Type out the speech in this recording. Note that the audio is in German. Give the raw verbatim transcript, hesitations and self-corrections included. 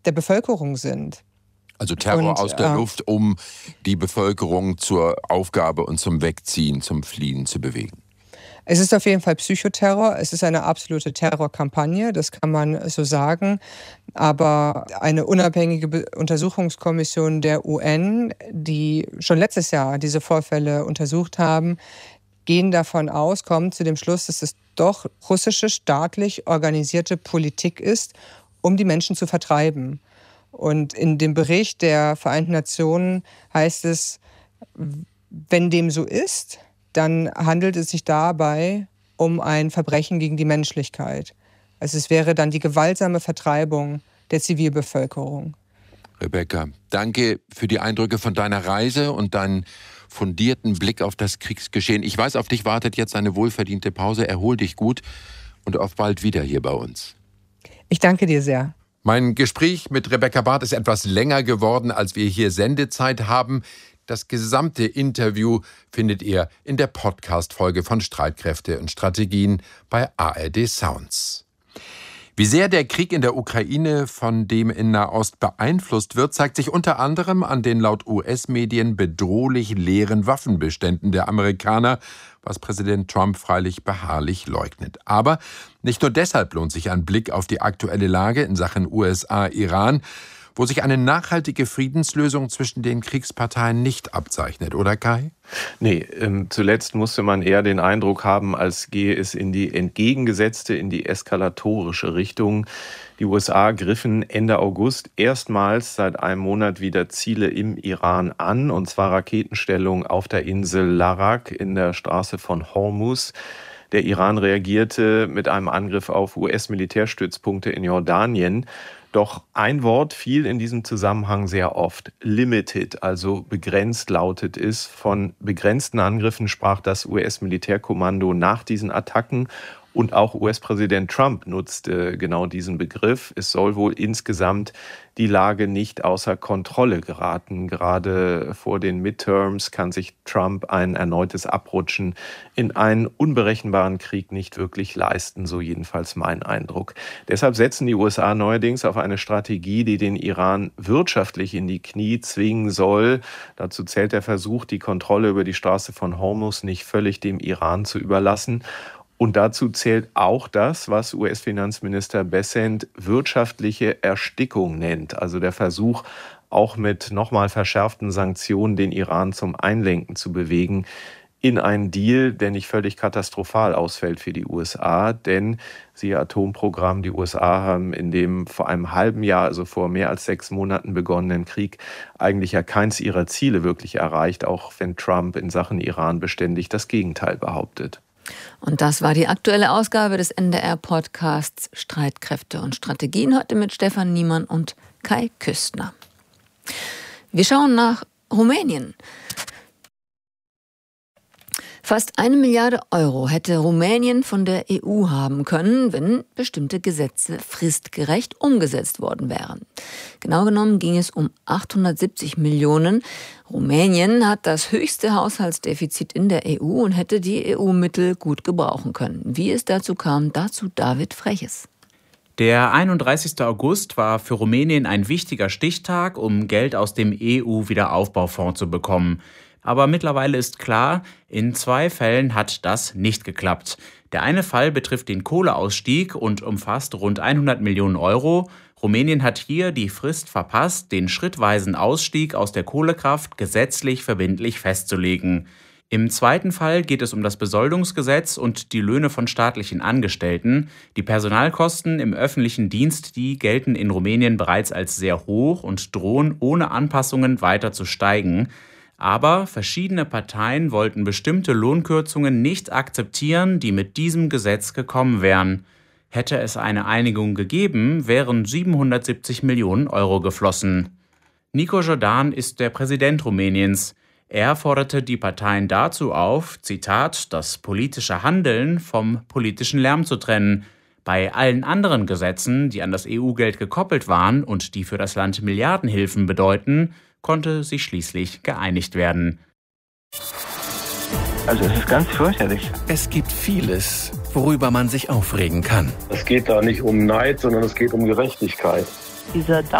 der Bevölkerung sind. Also Terror und, aus der äh, Luft, um die Bevölkerung zur Aufgabe und zum Wegziehen, zum Fliehen zu bewegen. Es ist auf jeden Fall Psychoterror. Es ist eine absolute Terrorkampagne, das kann man so sagen. Aber eine unabhängige Be- Untersuchungskommission der U N, die schon letztes Jahr diese Vorfälle untersucht haben, gehen davon aus, kommen zu dem Schluss, dass es doch russische staatlich organisierte Politik ist, um die Menschen zu vertreiben. Und in dem Bericht der Vereinten Nationen heißt es, wenn dem so ist, dann handelt es sich dabei um ein Verbrechen gegen die Menschlichkeit. Also es wäre dann die gewaltsame Vertreibung der Zivilbevölkerung. Rebecca, danke für die Eindrücke von deiner Reise und deinen fundierten Blick auf das Kriegsgeschehen. Ich weiß, auf dich wartet jetzt eine wohlverdiente Pause. Erhol dich gut und auf bald wieder hier bei uns. Ich danke dir sehr. Mein Gespräch mit Rebecca Barth ist etwas länger geworden, als wir hier Sendezeit haben. Das gesamte Interview findet ihr in der Podcast-Folge von Streitkräfte und Strategien bei A R D Sounds. Wie sehr der Krieg in der Ukraine von dem in Nahost beeinflusst wird, zeigt sich unter anderem an den laut U S-Medien bedrohlich leeren Waffenbeständen der Amerikaner, was Präsident Trump freilich beharrlich leugnet. Aber nicht nur deshalb lohnt sich ein Blick auf die aktuelle Lage in Sachen U S A-Iran, wo sich eine nachhaltige Friedenslösung zwischen den Kriegsparteien nicht abzeichnet, oder Kai? Nee, ähm, zuletzt musste man eher den Eindruck haben, als gehe es in die entgegengesetzte, in die eskalatorische Richtung. Die U S A griffen Ende August erstmals seit einem Monat wieder Ziele im Iran an, und zwar Raketenstellungen auf der Insel Larak in der Straße von Hormuz. Der Iran reagierte mit einem Angriff auf U S-Militärstützpunkte in Jordanien. Doch ein Wort fiel in diesem Zusammenhang sehr oft: limited, also begrenzt lautet es. Von begrenzten Angriffen sprach das U S-Militärkommando nach diesen Attacken. Und auch U S-Präsident Trump nutzte genau diesen Begriff. Es soll wohl insgesamt die Lage nicht außer Kontrolle geraten. Gerade vor den Midterms kann sich Trump ein erneutes Abrutschen in einen unberechenbaren Krieg nicht wirklich leisten, so jedenfalls mein Eindruck. Deshalb setzen die U S A neuerdings auf eine Strategie, die den Iran wirtschaftlich in die Knie zwingen soll. Dazu zählt der Versuch, die Kontrolle über die Straße von Hormuz nicht völlig dem Iran zu überlassen. Und dazu zählt auch das, was U S-Finanzminister Bessent wirtschaftliche Erstickung nennt. Also der Versuch, auch mit nochmal verschärften Sanktionen den Iran zum Einlenken zu bewegen in einen Deal, der nicht völlig katastrophal ausfällt für die U S A. Denn siehe Atomprogramm, die U S A haben in dem vor einem halben Jahr, also vor mehr als sechs Monaten begonnenen Krieg, eigentlich ja keins ihrer Ziele wirklich erreicht, auch wenn Trump in Sachen Iran beständig das Gegenteil behauptet. Und das war die aktuelle Ausgabe des N D R-Podcasts Streitkräfte und Strategien, heute mit Stefan Niemann und Kai Küstner. Wir schauen nach Rumänien. Fast eine Milliarde Euro hätte Rumänien von der E U haben können, wenn bestimmte Gesetze fristgerecht umgesetzt worden wären. Genau genommen ging es um achthundertsiebzig Millionen. Rumänien hat das höchste Haushaltsdefizit in der E U und hätte die E U-Mittel gut gebrauchen können. Wie es dazu kam, dazu David Freches. Der einunddreißigster August war für Rumänien ein wichtiger Stichtag, um Geld aus dem E U-Wiederaufbaufonds zu bekommen. Aber mittlerweile ist klar, in zwei Fällen hat das nicht geklappt. Der eine Fall betrifft den Kohleausstieg und umfasst rund hundert Millionen Euro. Rumänien hat hier die Frist verpasst, den schrittweisen Ausstieg aus der Kohlekraft gesetzlich verbindlich festzulegen. Im zweiten Fall geht es um das Besoldungsgesetz und die Löhne von staatlichen Angestellten. Die Personalkosten im öffentlichen Dienst, die gelten in Rumänien bereits als sehr hoch und drohen ohne Anpassungen weiter zu steigen. Aber verschiedene Parteien wollten bestimmte Lohnkürzungen nicht akzeptieren, die mit diesem Gesetz gekommen wären. Hätte es eine Einigung gegeben, wären siebenhundertsiebzig Millionen Euro geflossen. Nico Jordan ist der Präsident Rumäniens. Er forderte die Parteien dazu auf, Zitat, das politische Handeln vom politischen Lärm zu trennen. Bei allen anderen Gesetzen, die an das E U-Geld gekoppelt waren und die für das Land Milliardenhilfen bedeuten, konnte sich schließlich geeinigt werden. Also es ist ganz fürchterlich. Es gibt vieles, worüber man sich aufregen kann. Es geht da nicht um Neid, sondern es geht um Gerechtigkeit. Dieser